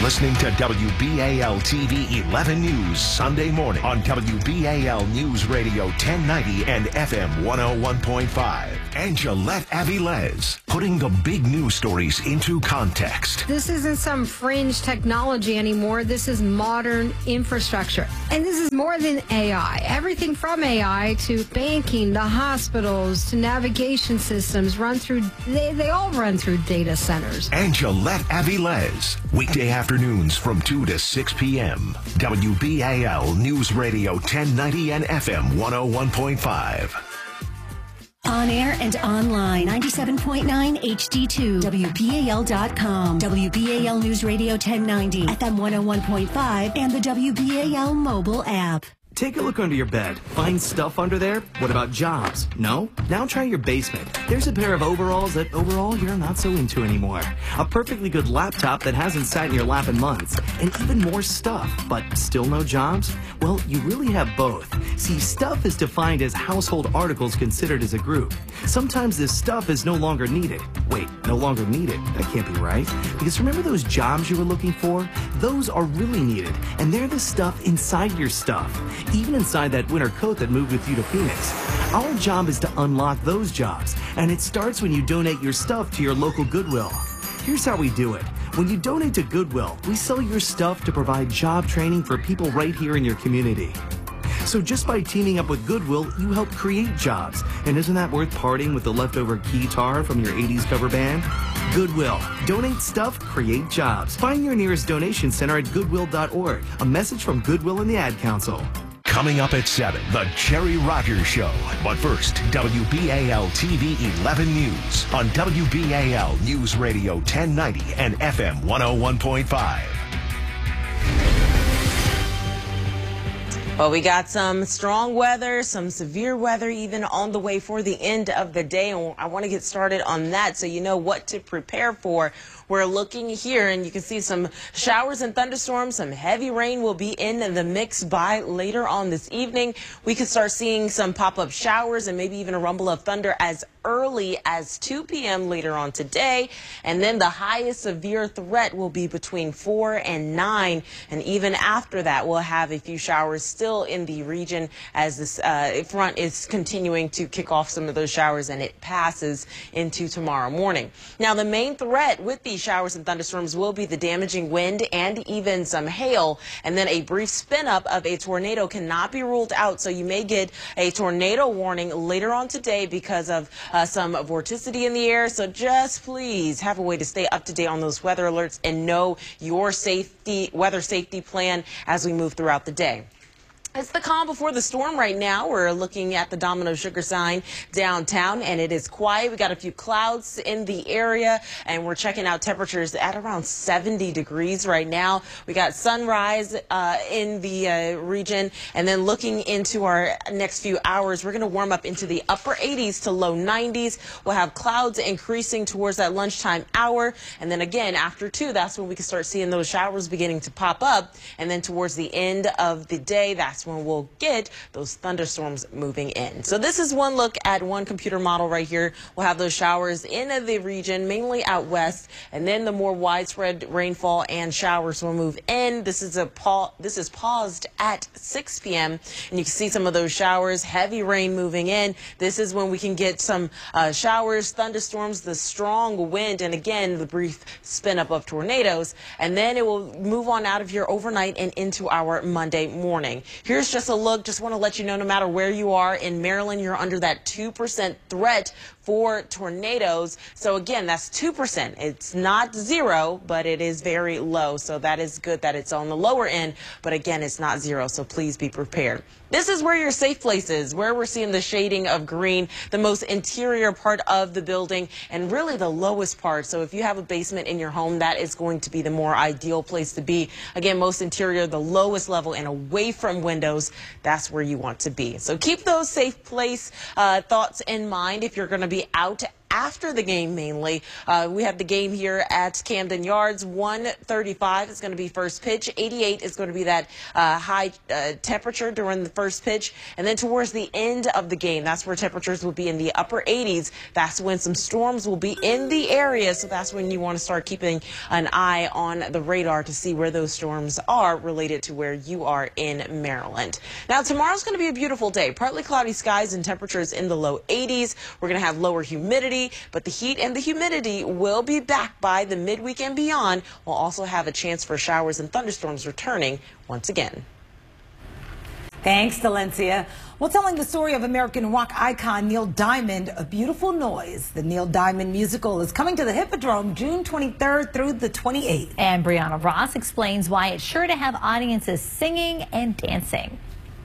listening to WBAL TV 11 News Sunday morning on WBAL News Radio 1090 and FM 101.5. Angelette Avilés, putting the big news stories into context. This isn't some fringe technology anymore. This is modern infrastructure. And this is more than AI. Everything from AI to banking, to hospitals, to navigation systems they all run through data centers. Angelette Avilés, weekday afternoons from 2 to 6 p.m. WBAL News Radio 1090 and FM 101.5. On air and online, 97.9 HD2, WBAL.com, WBAL News Radio 1090, FM 101.5, and the WBAL mobile app. Take a look under your bed. Find stuff under there? What about jobs? No? Now try your basement. There's a pair of overalls that overall you're not so into anymore. A perfectly good laptop that hasn't sat in your lap in months. And even more stuff, but still no jobs? Well, you really have both. See, stuff is defined as household articles considered as a group. Sometimes this stuff is no longer needed. Wait, no longer needed? That can't be right. Because remember those jobs you were looking for? Those are really needed. And they're the stuff inside your stuff. Even inside that winter coat that moved with you to Phoenix. Our job is to unlock those jobs, and it starts when you donate your stuff to your local Goodwill. Here's how we do it. When you donate to Goodwill, we sell your stuff to provide job training for people right here in your community. So just by teaming up with Goodwill, you help create jobs. And isn't that worth parting with the leftover guitar from your 80s cover band? Goodwill. Donate stuff, create jobs. Find your nearest donation center at goodwill.org. A message from Goodwill and the Ad Council. Coming up at 7, The Jerry Rogers Show. But first, WBAL TV 11 News on WBAL News Radio 1090 and FM 101.5. Well, we got some strong weather, some severe weather even on the way for the end of the day. And I want to get started on that so you know what to prepare for. We're looking here and you can see some showers and thunderstorms. Some heavy rain will be in the mix by later on this evening. We could start seeing some pop-up showers and maybe even a rumble of thunder as early as 2 p.m. later on today. And then the highest severe threat will be between 4 and 9. And even after that, we'll have a few showers still in the region as this front is continuing to kick off some of those showers and it passes into tomorrow morning. Now, the main threat with these showers and thunderstorms will be the damaging wind and even some hail. And then a brief spin up of a tornado cannot be ruled out. So you may get a tornado warning later on today because of some vorticity in the air. So just please have a way to stay up to date on those weather alerts and know your weather safety plan as we move throughout the day. It's the calm before the storm right now. We're looking at the Domino Sugar sign downtown, and it is quiet. We got a few clouds in the area, and we're checking out temperatures at around 70 degrees right now. We got sunrise in the region, and then looking into our next few hours, we're going to warm up into the upper 80s to low 90s. We'll have clouds increasing towards that lunchtime hour, and then again after 2, that's when we can start seeing those showers beginning to pop up, and then towards the end of the day, that's when we'll get those thunderstorms moving in. So this is one look at one computer model right here. We'll have those showers in the region, mainly out west, and then the more widespread rainfall and showers will move in. This is paused at 6 p.m. and you can see some of those showers, heavy rain moving in. This is when we can get some showers, thunderstorms, the strong wind, and again the brief spin up of tornadoes, and then it will move on out of here overnight and into our Monday morning. Here's just a look. Just want to let you know, no matter where you are in Maryland, you're under that 2% threat for tornadoes. So again, that's 2%. It's not 0, but it is very low. So that is good that it's on the lower end. But again, it's not 0. So please be prepared. This is where your safe place is, where we're seeing the shading of green, the most interior part of the building, and really the lowest part. So if you have a basement in your home, that is going to be the more ideal place to be. Again, most interior, the lowest level, and away from windows, that's where you want to be. So keep those safe place thoughts in mind if you're going to be out after the game mainly. We have the game here at Camden Yards. 1:35 is going to be first pitch. 88 is going to be that high temperature during the first pitch. And then towards the end of the game, that's where temperatures will be in the upper 80s. That's when some storms will be in the area. So that's when you want to start keeping an eye on the radar to see where those storms are related to where you are in Maryland. Now, tomorrow's going to be a beautiful day. Partly cloudy skies and temperatures in the low 80s. We're going to have lower humidity, but the heat and the humidity will be back by the midweek and beyond. We'll also have a chance for showers and thunderstorms returning once again. Thanks, Delencia. Well, telling the story of American rock icon Neil Diamond, A Beautiful Noise. The Neil Diamond musical is coming to the Hippodrome June 23rd through the 28th. And Brianna Ross explains why it's sure to have audiences singing and dancing.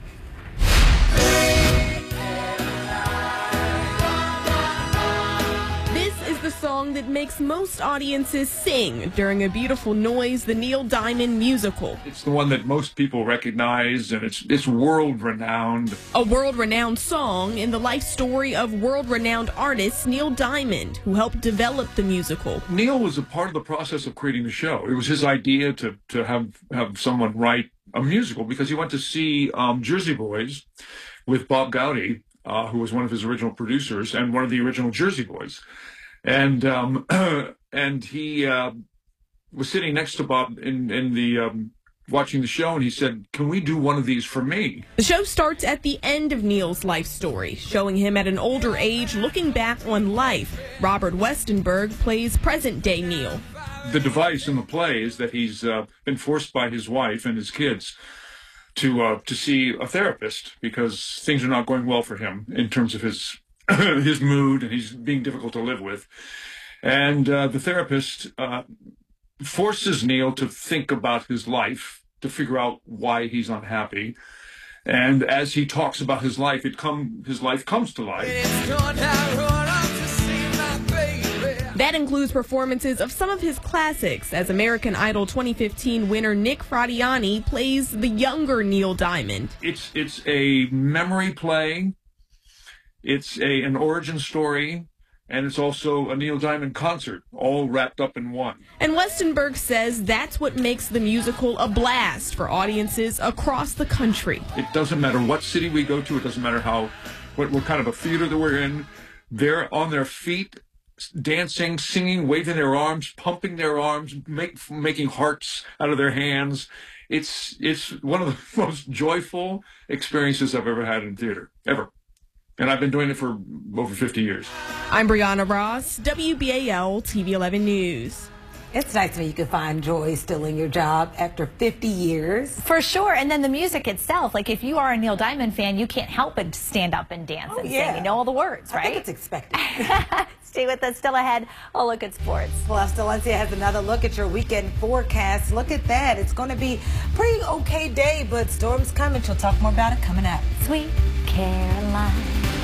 The song that makes most audiences sing during A Beautiful Noise, the Neil Diamond musical. It's the one that most people recognize, and it's world-renowned. A world-renowned song in the life story of world-renowned artist Neil Diamond, who helped develop the musical. Neil was a part of the process of creating the show. It was his idea to have someone write a musical because he went to see Jersey Boys with Bob Gowdy, who was one of his original producers and one of the original Jersey Boys. And he was sitting next to Bob in the watching the show, and he said, "Can we do one of these for me?" The show starts at the end of Neil's life story, showing him at an older age looking back on life. Robert Westenberg plays present-day Neil. The device in the play is that he's been forced by his wife and his kids to see a therapist because things are not going well for him in terms of his mood, and he's being difficult to live with. And the therapist forces Neil to think about his life, to figure out why he's unhappy. And as he talks about his life, his life comes to life. That includes performances of some of his classics, as American Idol 2015 winner Nick Fradiani plays the younger Neil Diamond. It's a memory play. It's an origin story, and it's also a Neil Diamond concert, all wrapped up in one. And Westenberg says that's what makes the musical a blast for audiences across the country. It doesn't matter what city we go to. It doesn't matter what kind of a theater that we're in. They're on their feet, dancing, singing, waving their arms, pumping their arms, making hearts out of their hands. It's one of the most joyful experiences I've ever had in theater, ever. And I've been doing it for over 50 years. I'm Brianna Ross, WBAL TV 11 News. It's nice when you can find joy still in your job after 50 years. For sure. And then the music itself, like if you are a Neil Diamond fan, you can't help but stand up and dance and sing. You know all the words, right? I think it's expected. Stay with us. Still ahead, a look at sports. Plus, Delencia has another look at your weekend forecast. Look at that. It's going to be a pretty okay day, but storms coming. She'll talk more about it coming up. Sweet Caroline.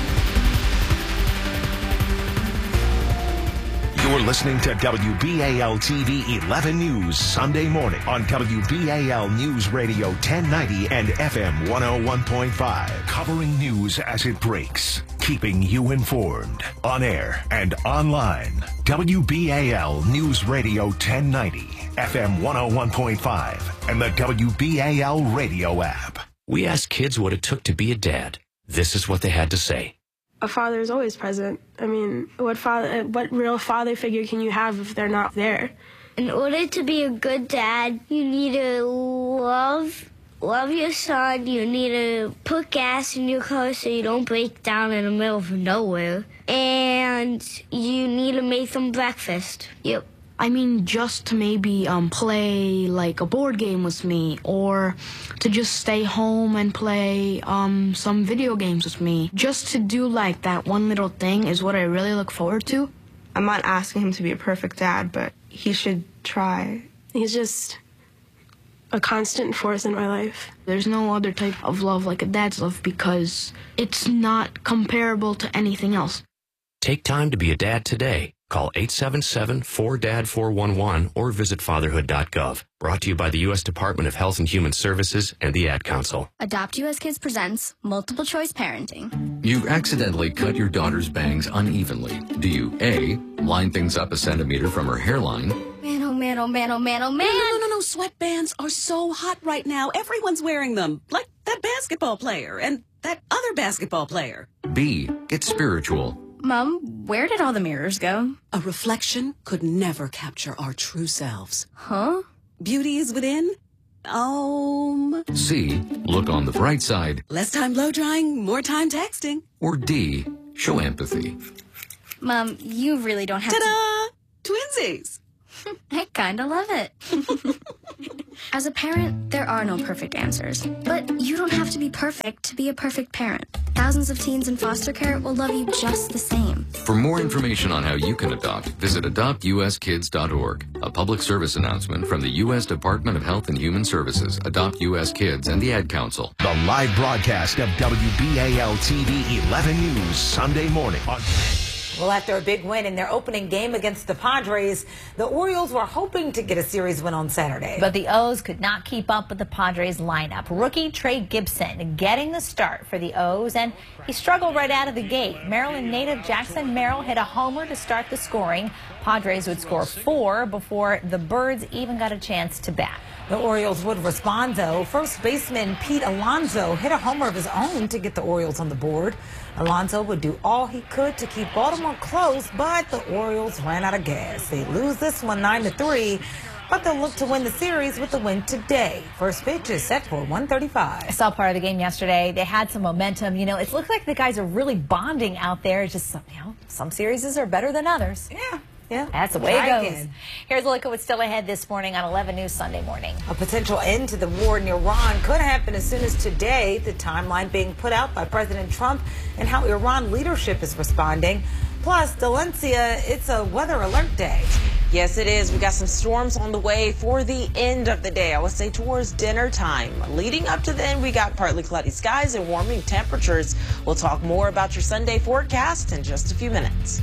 You're listening to WBAL TV 11 News Sunday morning on WBAL News Radio 1090 and FM 101.5. Covering news as it breaks, keeping you informed on air and online. WBAL News Radio 1090, FM 101.5, and the WBAL radio app. We asked kids what it took to be a dad. This is what they had to say. A father is always present. I mean, what real father figure can you have if they're not there? In order to be a good dad, you need to love your son. You need to put gas in your car so you don't break down in the middle of nowhere. And you need to make them breakfast. Yep. I mean, just to maybe play like a board game with me, or to just stay home and play some video games with me. Just to do like that one little thing is what I really look forward to. I'm not asking him to be a perfect dad, but he should try. He's just a constant force in my life. There's no other type of love like a dad's love because it's not comparable to anything else. Take time to be a dad today. Call 877-4DAD-411 or visit fatherhood.gov. Brought to you by the U.S. Department of Health and Human Services and the Ad Council. Adopt US Kids presents Multiple Choice Parenting. You accidentally cut your daughter's bangs unevenly. Do you A, line things up a centimeter from her hairline? Man, oh man, oh man, oh man, oh man. No. Sweatbands are so hot right now. Everyone's wearing them. Like that basketball player and that other basketball player. B, get spiritual. Mom, where did all the mirrors go? A reflection could never capture our true selves. Huh? Beauty is within. C, look on the bright side. Less time blow drying, more time texting. Or D, show empathy. Mom, you really don't have Ta-da! Twinsies! I kind of love it. As a parent, there are no perfect answers. But you don't have to be perfect to be a perfect parent. Thousands of teens in foster care will love you just the same. For more information on how you can adopt, visit adoptuskids.org. A public service announcement from the U.S. Department of Health and Human Services, Adopt U.S. Kids, and the Ad Council. The live broadcast of WBAL-TV 11 News Sunday morning. Well, after a big win in their opening game against the Padres, the Orioles were hoping to get a series win on Saturday. But the O's could not keep up with the Padres lineup. Rookie Trey Gibson getting the start for the O's, and he struggled right out of the gate. Maryland native Jackson Merrill hit a homer to start the scoring. Padres would score 4 before the Birds even got a chance to bat. The Orioles would respond, though. First baseman Pete Alonso hit a homer of his own to get the Orioles on the board. Alonso would do all he could to keep Baltimore close, but the Orioles ran out of gas. They lose this one 9-3, but they'll look to win the series with the win today. First pitch is set for 1:35. I saw part of the game yesterday. They had some momentum. You know, it looks like the guys are really bonding out there. It's just, some series are better than others. Yeah, that's the way it goes. Here's a look at what's still ahead this morning on 11 News Sunday morning. A potential end to the war in Iran could happen as soon as today. The timeline being put out by President Trump and how Iran leadership is responding. Plus, Delencia, it's a weather alert day. Yes, it is. We got some storms on the way for the end of the day. I would say towards dinner time. Leading up to then, we got partly cloudy skies and warming temperatures. We'll talk more about your Sunday forecast in just a few minutes.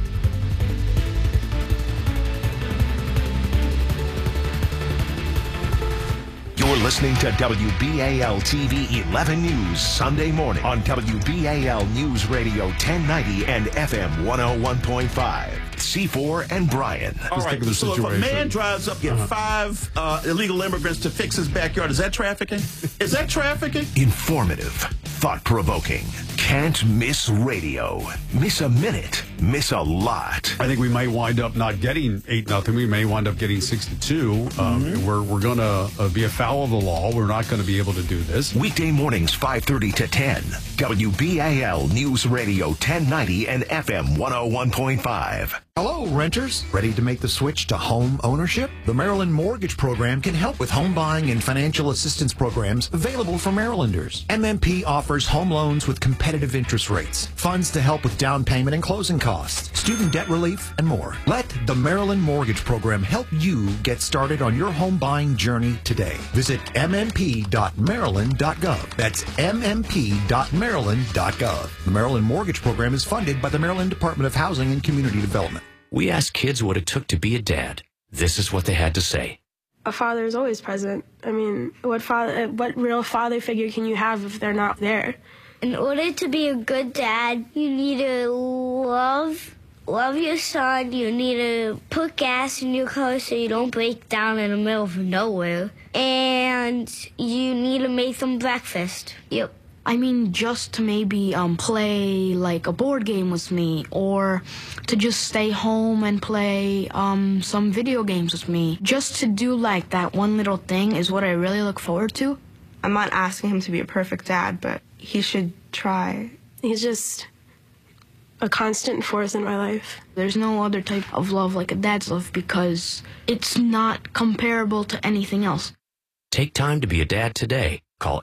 You're listening to WBAL-TV 11 News Sunday morning on WBAL News Radio 1090 and FM 101.5. C4 and Brian. All right, so if a man drives up, get 5 illegal immigrants to fix his backyard, is that trafficking? Is that trafficking? Informative, thought-provoking, can't miss radio. Miss a minute, miss a lot. I think we might wind up not getting 8-0. We may wind up getting 6-2. We're going to be afoul of the law. We're not going to be able to do this. Weekday mornings, 5:30 to 10. WBAL News Radio 1090 and FM 101.5. Hello, renters. Ready to make the switch to home ownership? The Maryland Mortgage Program can help with home buying and financial assistance programs available for Marylanders. MMP offers home loans with competitive interest rates, funds to help with down payment and closing costs, student debt relief, and more. Let the Maryland Mortgage Program help you get started on your home buying journey today. Visit mmp.maryland.gov. That's mmp.maryland.gov. The Maryland Mortgage Program is funded by the Maryland Department of Housing and Community Development. We asked kids what it took to be a dad. This is what they had to say. A father is always present. I mean, what real father figure can you have if they're not there? In order to be a good dad, you need to love your son. You need to put gas in your car so you don't break down in the middle of nowhere. And you need to make them breakfast. Yep. I mean, just to maybe play like a board game with me, or to just stay home and play some video games with me. Just to do like that one little thing is what I really look forward to. I'm not asking him to be a perfect dad, but he should try. He's just a constant force in my life. There's no other type of love like a dad's love because it's not comparable to anything else. Take time to be a dad today. Call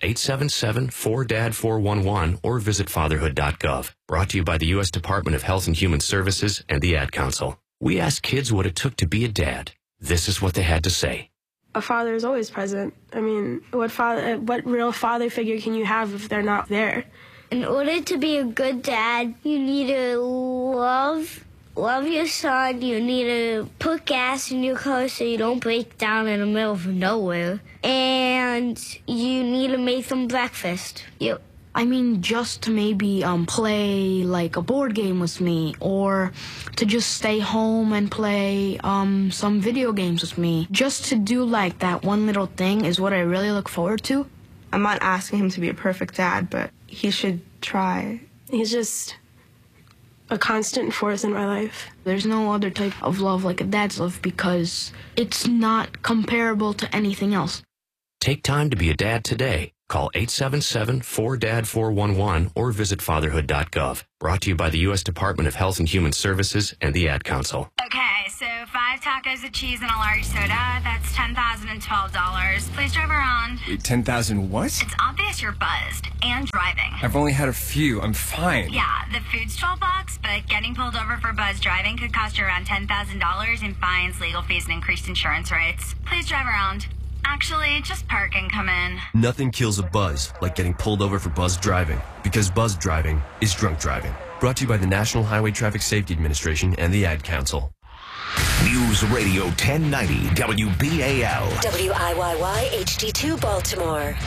877-4DAD-411 or visit fatherhood.gov. Brought to you by the U.S. Department of Health and Human Services and the Ad Council. We asked kids what it took to be a dad. This is what they had to say. A father is always present. I mean, what real father figure can you have if they're not there? In order to be a good dad, you need to love love your son. You need to put gas in your car so you don't break down in the middle of nowhere. And you need to make them breakfast. Yep. I mean, just to maybe play like a board game with me, or to just stay home and play some video games with me. Just to do like that one little thing is what I really look forward to. I'm not asking him to be a perfect dad, but he should try. He's just a constant force in my life. There's no other type of love like a dad's love because it's not comparable to anything else. Take time to be a dad today. Call 877-4DAD-411 or visit fatherhood.gov. Brought to you by the U.S. Department of Health and Human Services and the Ad Council. Okay, so 5 tacos of cheese and a large soda. That's $10,012. Please drive around. Wait, 10,000 what? It's obvious you're buzzed and driving. I've only had a few. I'm fine. Yeah, the food's $12, but getting pulled over for buzz driving could cost you around $10,000 in fines, legal fees, and increased insurance rates. Please drive around. Actually, just park and come in. Nothing kills a buzz like getting pulled over for buzz driving, because buzz driving is drunk driving. Brought to you by the National Highway Traffic Safety Administration and the Ad Council. News Radio 1090 WBAL. WIYY HD2 Baltimore.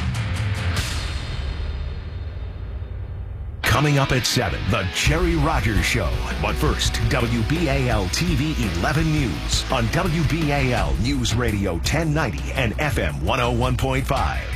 Coming up at 7, The Cherry Rogers Show. But first, WBAL TV 11 News on WBAL News Radio 1090 and FM 101.5.